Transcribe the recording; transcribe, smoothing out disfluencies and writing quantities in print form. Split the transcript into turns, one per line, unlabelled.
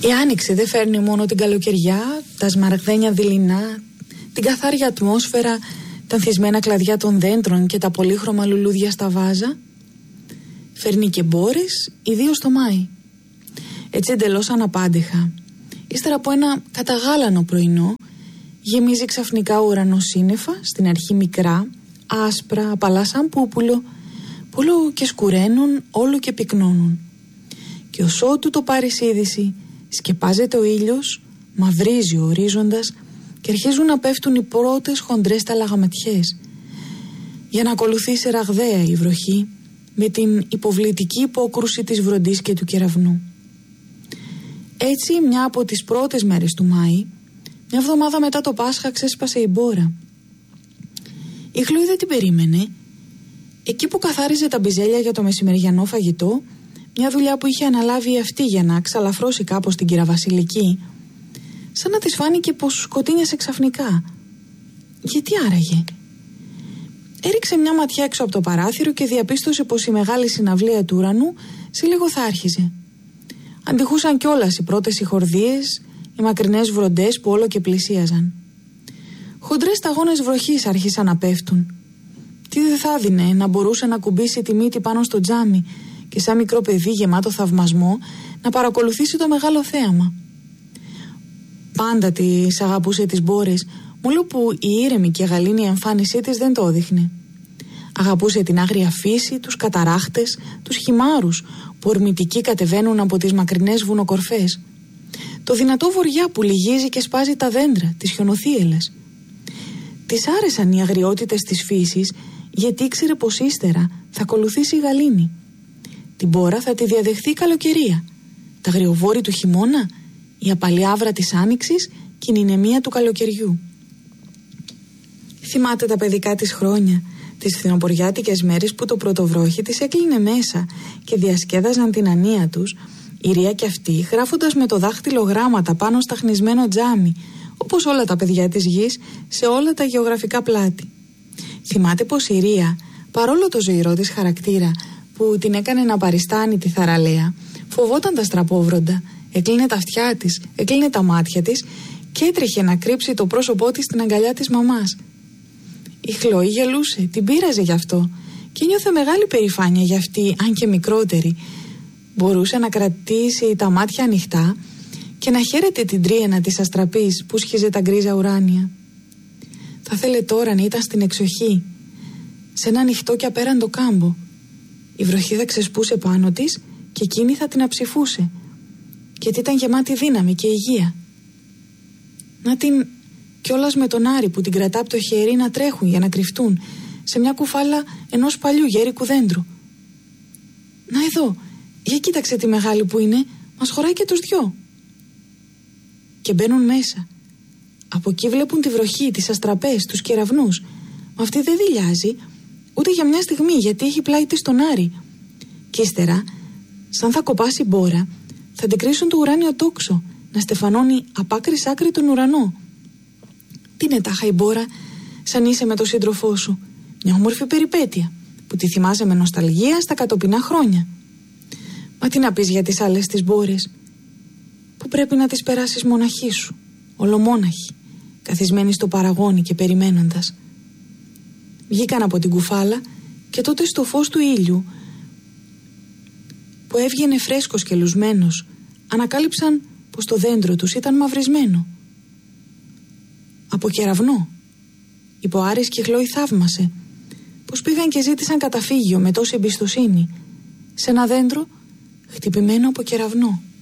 Η άνοιξη δεν φέρνει μόνο την καλοκαιριά, τα σμαραγδένια δειλινά, την καθάρια ατμόσφαιρα, τα ανθισμένα κλαδιά των δέντρων και τα πολύχρωμα λουλούδια στα βάζα. Φέρνει και μπόρες, ιδίως το Μάη. Έτσι εντελώς αναπάντεχα, ύστερα από ένα καταγάλανο πρωινό, γεμίζει ξαφνικά ο ουρανός σύννεφα, στην αρχή μικρά, άσπρα, απαλά σαν πούπουλο, που όλο και σκουραίνουν, όλο και πυκνώνουν. Και ως ότου το πάρεις είδηση, σκεπάζεται ο ήλιος, μαυρίζει ο ορίζοντας και αρχίζουν να πέφτουν οι πρώτες χοντρές ταλαγματιές, για να ακολουθήσει ραγδαία η βροχή με την υποβλητική υπόκρουση της βροντής και του κεραυνού. Έτσι, μια από τις πρώτες μέρες του Μάη, μια εβδομάδα μετά το Πάσχα, ξέσπασε η μπόρα. Η Χλωή δεν την περίμενε. Εκεί που καθάριζε τα μπιζέλια για το μεσημεριανό φαγητό, μια δουλειά που είχε αναλάβει αυτή για να ξαλαφρώσει κάπως την κυρα-Βασιλική, σαν να της φάνηκε πως σκοτίνιασε ξαφνικά. Γιατί άραγε? Έριξε μια ματιά έξω από το παράθυρο και διαπίστωσε πως η μεγάλη συναυλία του ουρανού σε λίγο θα άρχιζε. Αντιχούσαν κιόλας οι πρώτες ηχορδίες, οι μακρινές βροντές που όλο και πλησίαζαν. Χοντρές σταγόνες βροχής άρχισαν να πέφτουν. Τι δεν θα έδινε να μπορούσε να κουμπίσει τη μύτη πάνω στο τζάμι και σαν μικρό παιδί γεμάτο θαυμασμό να παρακολουθήσει το μεγάλο θέαμα. Πάντα της αγαπούσε τις μπόρες, μόνο που η ήρεμη και γαλήνη εμφάνισή της δεν το έδειχνε. Αγαπούσε την άγρια φύση, τους καταράχτες, τους χυμάρους που ορμητικοί κατεβαίνουν από τις μακρινές βουνοκορφές. Το δυνατό βοριά που λυγίζει και σπάζει τα δέντρα, τις χιονοθύελες. Της άρεσαν οι αγριότητες της φύσης, γιατί ήξερε πως ύστερα θα ακολουθήσει η γαλήνη. Την μπόρα θα τη διαδεχθεί η καλοκαιρία, τα αγριοβόρη του χειμώνα, η απαλή άβρα της άνοιξης και η νηνεμία του καλοκαιριού. Θυμάται τα παιδικά της χρόνια, τις φθινοποριάτικες μέρες που το πρωτοβρόχι της έκλεινε μέσα και διασκέδαζαν την ανία τους, η Ρία και αυτή, γράφοντας με το δάχτυλο γράμματα πάνω στα χνισμένο τζάμι, όπως όλα τα παιδιά της γης, σε όλα τα γεωγραφικά πλάτη. Θυμάται πως η Ρία, παρόλο το ζωηρό της χαρακτήρα που την έκανε να παριστάνει τη θαραλέα, φοβόταν τα στραπόβροντα, έκλεινε τα αυτιά της, έκλεινε τα μάτια της και έτρεχε να κρύψει το πρόσωπό της στην αγκαλιά της μαμάς. Η Χλωή γελούσε, την πείραζε γι' αυτό και νιώθε μεγάλη περηφάνεια γι' αυτή, αν και μικρότερη. Μπορούσε να κρατήσει τα μάτια ανοιχτά και να χαίρεται την τρίαινα της αστραπής που σχίζε τα γκρίζα ουράνια. Θα θέλε τώρα να ήταν στην εξοχή, σε ένα ανοιχτό και απέραντο κάμπο. Η βροχή θα ξεσπούσε πάνω της και εκείνη θα την αψηφούσε, γιατί ήταν γεμάτη δύναμη και υγεία. Να την κιόλας με τον Άρη που την κρατά από το χέρι να τρέχουν για να κρυφτούν σε μια κουφάλα ενός παλιού γέρικου δέντρου. Να εδώ, για κοίταξε τη μεγάλη που είναι, μας χωράει και τους δυο. Και μπαίνουν μέσα. Από εκεί βλέπουν τη βροχή, τις αστραπές, τους κεραυνούς. Μα αυτή δεν δειλιάζει ούτε για μια στιγμή, γιατί έχει πλάι της τον Άρη. Και ύστερα, σαν θα κοπάσει μπόρα, θα την κρίσουν το ουράνιο τόξο, να στεφανώνει απ' άκρη σ' άκρη τον ουρανό. Τι είναι τάχα η μπόρα, σαν είσαι με τον σύντροφό σου? Μια όμορφη περιπέτεια που τη θυμάσαι με νοσταλγία στα κατοπινά χρόνια. Μα τι να πεις για τις άλλες τις μπόρες, που πρέπει να τις περάσεις μοναχή σου, ολομόναχη, καθισμένη στο παραγόνι και περιμένοντας. Βγήκαν από την κουφάλα και τότε στο φως του ήλιου, που έβγαινε φρέσκος και λουσμένος, ανακάλυψαν πως το δέντρο τους ήταν μαυρισμένο. Από κεραυνό. Είπε ο Άρης και η Χλωή θαύμασε πως πήγαν και ζήτησαν καταφύγιο με τόση εμπιστοσύνη σε ένα δέντρο χτυπημένο από κεραυνό.